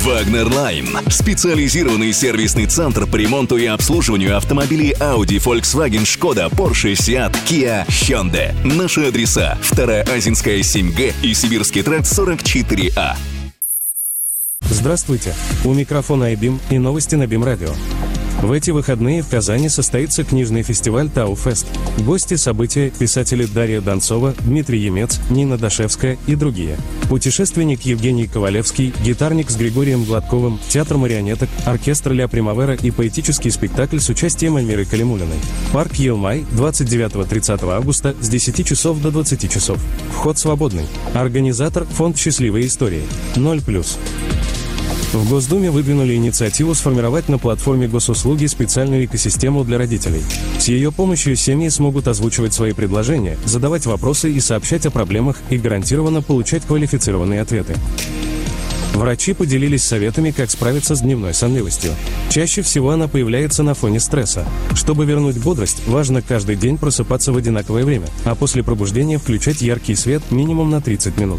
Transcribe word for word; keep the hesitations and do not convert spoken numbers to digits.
Вагнер Лайн. Специализированный сервисный центр по ремонту и обслуживанию автомобилей Audi, Volkswagen, Skoda, Porsche, Seat, Kia, Hyundai. Наши адреса: Вторая Азинская, семь Г и Сибирский тракт, сорок четыре А. Здравствуйте! У микрофона Айбим и новости на Бим Радио. В эти выходные в Казани состоится книжный фестиваль Тау-Фест. Гости события – писатели Дарья Донцова, Дмитрий Емец, Нина Дашевская и другие. Путешественник Евгений Ковалевский, гитарник с Григорием Гладковым, театр марионеток, оркестр Ля Примавера и поэтический спектакль с участием Альмиры Калимуллиной. Парк Елмай, двадцать девятого-тридцатого августа с десяти часов до двадцати часов. Вход свободный. Организатор – фонд «Счастливые истории». ноль плюс. В Госдуме выдвинули инициативу сформировать на платформе госуслуги специальную экосистему для родителей. С ее помощью семьи смогут озвучивать свои предложения, задавать вопросы и сообщать о проблемах и гарантированно получать квалифицированные ответы. Врачи поделились советами, как справиться с дневной сонливостью. Чаще всего она появляется на фоне стресса. Чтобы вернуть бодрость, важно каждый день просыпаться в одинаковое время, а после пробуждения включать яркий свет минимум на тридцать минут.